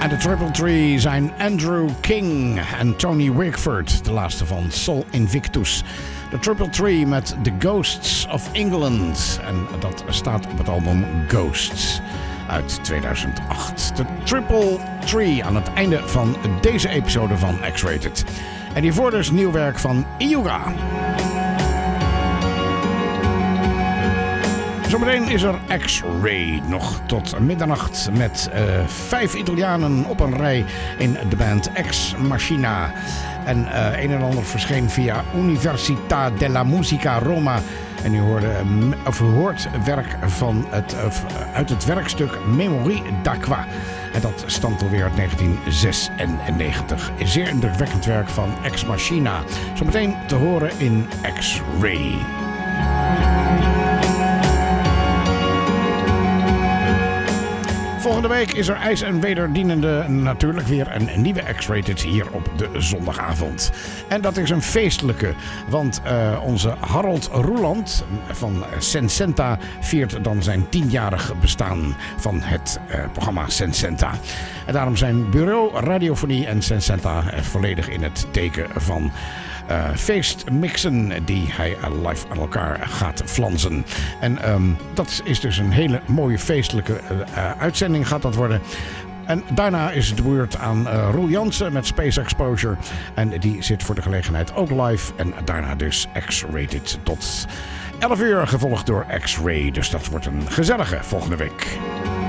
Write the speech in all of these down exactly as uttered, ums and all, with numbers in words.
En de Triple Tree zijn Andrew King en Tony Wickford, de laatste van Sol Invictus. De Triple Tree met The Ghosts of England. En dat staat op het album Ghosts uit tweeduizend acht. De Triple Tree aan het einde van deze episode van X-Rated. En hiervoor dus nieuw werk van Iuga. Zometeen is er X-Ray nog tot middernacht met uh, vijf Italianen op een rij in de band Ex Machina. En uh, een en ander verscheen via Università della Musica Roma. En u, hoorde, of u hoort werk van het, uh, uit het werkstuk Memorie d'Aqua. En dat stamt alweer uit negentien zesennegentig. Een zeer indrukwekkend werk van Ex Machina. Zometeen te horen in X-Ray. Volgende week is er ijs en wederdienende natuurlijk weer een nieuwe X-Rated hier op de zondagavond. En dat is een feestelijke, want uh, onze Harold Roeland van Sensenta viert dan zijn tienjarig bestaan van het uh, programma Sensenta. En daarom zijn bureau, radiofonie en Sensenta volledig in het teken van Uh, feestmixen die hij live aan elkaar gaat flansen. En um, dat is dus een hele mooie feestelijke uh, uitzending gaat dat worden. En daarna is het de beurt aan uh, Roel Jansen met Space Exposure. En die zit voor de gelegenheid ook live. En daarna dus X-Rated tot elf uur, gevolgd door X-Ray. Dus dat wordt een gezellige volgende week.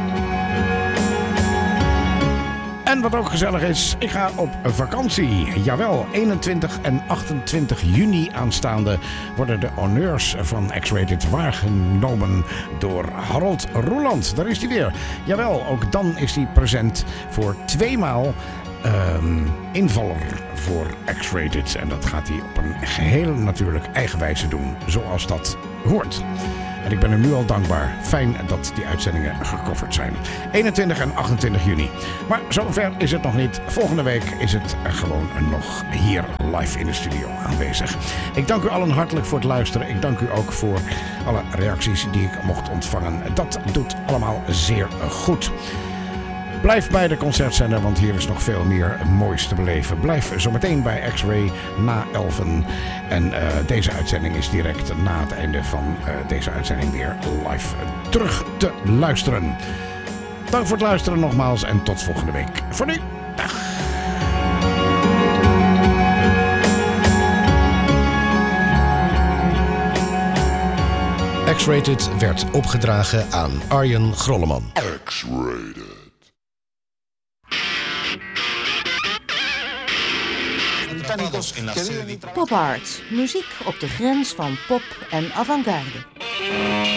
En wat ook gezellig is, ik ga op vakantie. Jawel, eenentwintig en achtentwintig juni aanstaande worden de honneurs van X-Rated waargenomen door Harold Roeland. Daar is hij weer. Jawel, ook dan is hij present voor tweemaal um, invaller voor X-Rated. En dat gaat hij op een geheel natuurlijk eigen wijze doen, zoals dat hoort. En ik ben hem nu al dankbaar. Fijn dat die uitzendingen gecoverd zijn. eenentwintig en achtentwintig juni. Maar zover is het nog niet. Volgende week is het gewoon nog hier live in de studio aanwezig. Ik dank u allen hartelijk voor het luisteren. Ik dank u ook voor alle reacties die ik mocht ontvangen. Dat doet allemaal zeer goed. Blijf bij de concertzender, want hier is nog veel meer moois te beleven. Blijf zometeen bij X-Ray na elfen. En uh, deze uitzending is direct na het einde van uh, deze uitzending weer live terug te luisteren. Dank voor het luisteren nogmaals en tot volgende week. Voor nu, dag! X-Rated werd opgedragen aan Arjen Grolleman. X-Rated. Pop art, muziek op de grens van pop en avant-garde.